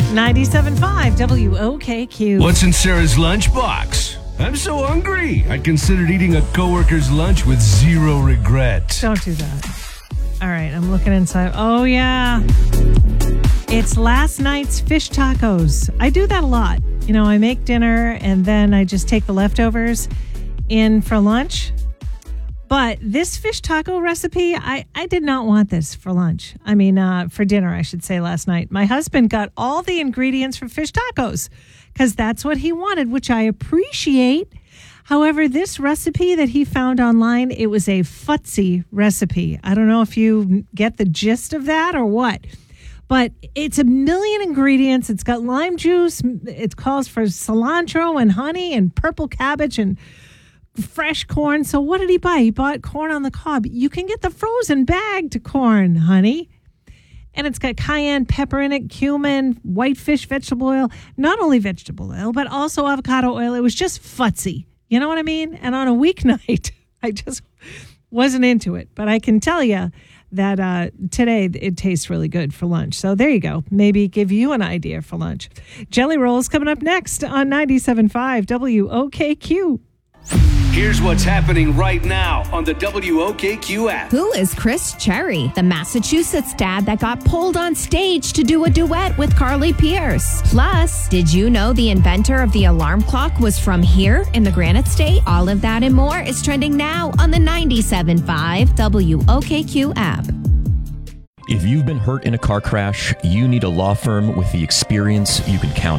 97.5 WOKQ. What's in Sarah's lunchbox? I'm so hungry. I considered eating a coworker's lunch with zero regret. Don't do that. All right, I'm looking inside. Oh, yeah. It's last night's fish tacos. I do that a lot. You know, I make dinner and then I just take the leftovers in for lunch. But this fish taco recipe, I did not want this for lunch. I mean, for dinner, I should say, last night. My husband got all the ingredients for fish tacos because that's what he wanted, which I appreciate. However, this recipe that he found online, it was a futzy recipe. I don't know if you get the gist of that or what. But it's a million ingredients. It's got lime juice. It calls for cilantro and honey and purple cabbage and fresh corn. So what did he buy? He bought corn on the cob. You can get the frozen bagged corn, honey. And it's got cayenne pepper in it, cumin, whitefish vegetable oil. Not only vegetable oil, but also avocado oil. It was just futzy. You know what I mean? And on a weeknight, I just wasn't into it. But I can tell you that today it tastes really good for lunch. So there you go. Maybe give you an idea for lunch. Jelly Rolls coming up next on 97.5 WOKQ. Here's what's happening right now on the WOKQ app. Who is Chris Cherry, the Massachusetts dad that got pulled on stage to do a duet with Carly Pierce? Plus, did you know the inventor of the alarm clock was from here in the Granite State? All of that and more is trending now on the 97.5 WOKQ app. If you've been hurt in a car crash, you need a law firm with the experience you can count